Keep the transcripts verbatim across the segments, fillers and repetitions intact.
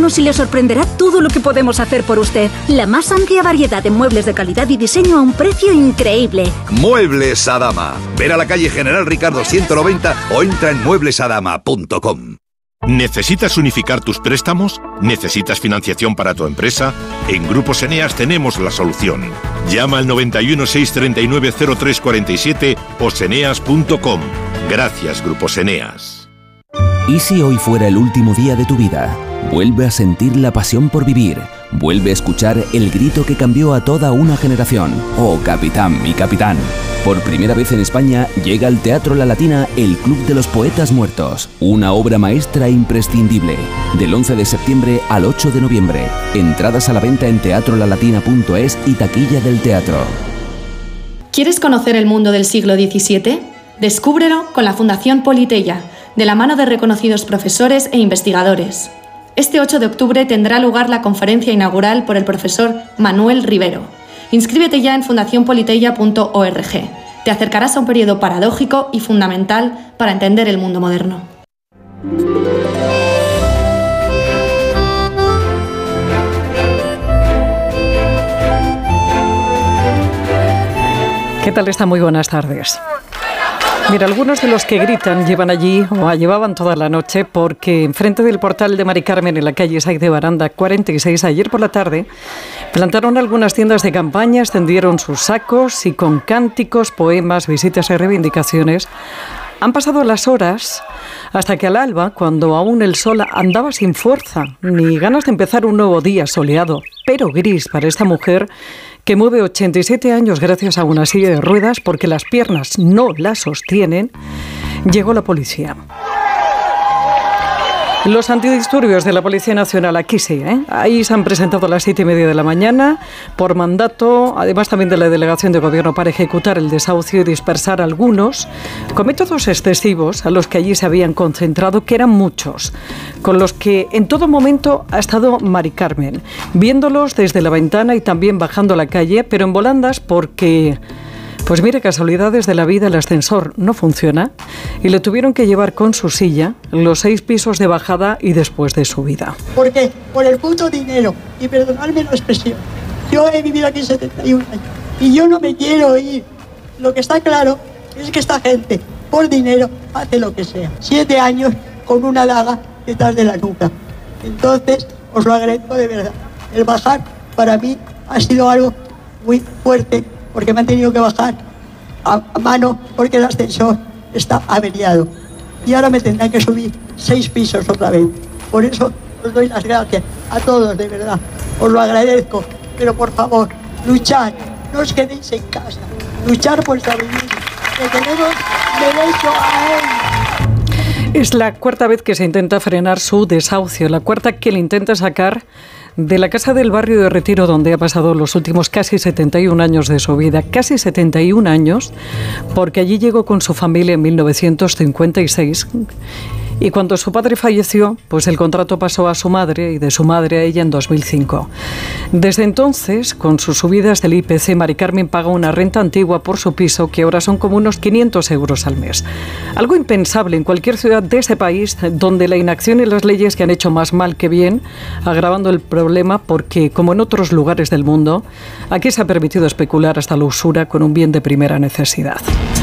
Visítenos y le sorprenderá todo lo que podemos hacer por usted. La más amplia variedad de muebles de calidad y diseño a un precio increíble. Muebles Adama. Ver a la calle General Ricardo ciento noventa o entra en muebles adama punto com. ¿Necesitas unificar tus préstamos? ¿Necesitas financiación para tu empresa? En Grupos Eneas tenemos la solución. Llama al noventa y uno, seiscientos treinta y nueve, cero tres cuarenta y siete o seneas punto com. Gracias, Grupos Eneas. ¿Y si hoy fuera el último día de tu vida? Vuelve a sentir la pasión por vivir. Vuelve a escuchar el grito que cambió a toda una generación. Oh, capitán, mi capitán. Por primera vez en España llega al Teatro La Latina el Club de los Poetas Muertos. Una obra maestra imprescindible. Del once de septiembre al ocho de noviembre. Entradas a la venta en teatro la latina punto es y taquilla del teatro. ¿Quieres conocer el mundo del siglo diecisiete? Descúbrelo con la Fundación Politeia, de la mano de reconocidos profesores e investigadores. Este ocho de octubre tendrá lugar la conferencia inaugural por el profesor Manuel Rivero. Inscríbete ya en fundación politeia punto org. Te acercarás a un periodo paradójico y fundamental para entender el mundo moderno. ¿Qué tal está? Muy buenas tardes. Mira, algunos de los que gritan llevan allí o llevaban toda la noche porque enfrente del portal de Mari Carmen en la calle Saiz de Baranda cuarenta y seis ayer por la tarde plantaron algunas tiendas de campaña, extendieron sus sacos y con cánticos, poemas, visitas y reivindicaciones han pasado las horas hasta que al alba, cuando aún el sol andaba sin fuerza ni ganas de empezar un nuevo día soleado, pero gris para esta mujer que mueve ochenta y siete años gracias a una silla de ruedas porque las piernas no la sostienen, llegó la policía. Los antidisturbios de la Policía Nacional, aquí sí, ¿eh? Ahí se han presentado a las siete y media de la mañana por mandato, además también de la Delegación de Gobierno, para ejecutar el desahucio y dispersar a algunos, con métodos excesivos a los que allí se habían concentrado, que eran muchos, con los que en todo momento ha estado Mari Carmen, viéndolos desde la ventana y también bajando a la calle, pero en volandas porque... Pues mire, casualidades de la vida, el ascensor no funciona y le tuvieron que llevar con su silla los seis pisos de bajada y después de subida. ¿Por qué? Por el puto dinero. Y perdonadme la expresión. Yo he vivido aquí setenta y un años y yo no me quiero ir. Lo que está claro es que esta gente, por dinero, hace lo que sea. Siete años con una daga detrás de la nuca. Entonces, os lo agradezco de verdad. El bajar, para mí, ha sido algo muy fuerte, porque me han tenido que bajar a, a mano porque el ascensor está averiado. Y ahora me tendrán que subir seis pisos otra vez. Por eso os doy las gracias a todos, de verdad. Os lo agradezco. Pero por favor, luchad. No os quedéis en casa. Luchar por sobrevivir. Que tenemos derecho a él. Es la cuarta vez que se intenta frenar su desahucio. La cuarta que le intenta sacar de la casa del barrio de Retiro, donde ha pasado los últimos casi setenta y un años de su vida. Casi setenta y un años, porque allí llegó con su familia en mil novecientos cincuenta y seis. Y cuando su padre falleció, pues el contrato pasó a su madre y de su madre a ella en dos mil cinco. Desde entonces, con sus subidas del I P C, Mari Carmen paga una renta antigua por su piso que ahora son como unos quinientos euros al mes. Algo impensable en cualquier ciudad de ese país, donde la inacción y las leyes que han hecho más mal que bien, agravando el problema porque, como en otros lugares del mundo, aquí se ha permitido especular hasta la usura con un bien de primera necesidad.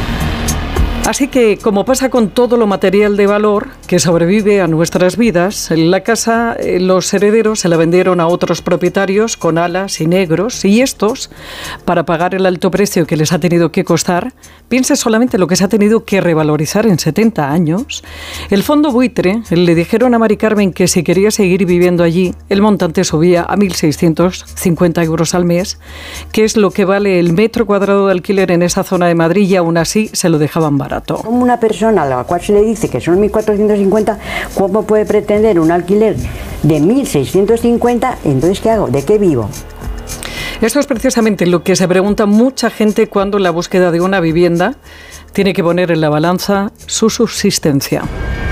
Así que, como pasa con todo lo material de valor que sobrevive a nuestras vidas, la casa, eh, los herederos se la vendieron a otros propietarios con alas y negros, y estos, para pagar el alto precio que les ha tenido que costar, piense solamente lo que se ha tenido que revalorizar en setenta años, el fondo buitre le dijeron a Mari Carmen que si quería seguir viviendo allí, el montante subía a mil seiscientos cincuenta euros al mes, que es lo que vale el metro cuadrado de alquiler en esa zona de Madrid, y aún así se lo dejaban barato. Como una persona a la cual se le dice que son mil cuatrocientos cincuenta, ¿cómo puede pretender un alquiler de mil seiscientos cincuenta? Entonces, ¿qué hago? ¿De qué vivo? Esto es precisamente lo que se pregunta mucha gente cuando en la búsqueda de una vivienda tiene que poner en la balanza su subsistencia.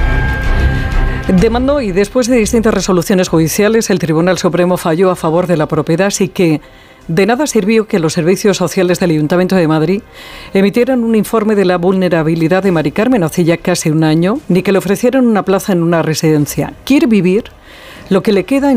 Demandó y después de distintas resoluciones judiciales, el Tribunal Supremo falló a favor de la propiedad, así que de nada sirvió que los servicios sociales del Ayuntamiento de Madrid emitieran un informe de la vulnerabilidad de Mari Carmen hace ya casi un año, ni que le ofrecieran una plaza en una residencia. Quiere vivir lo que le queda en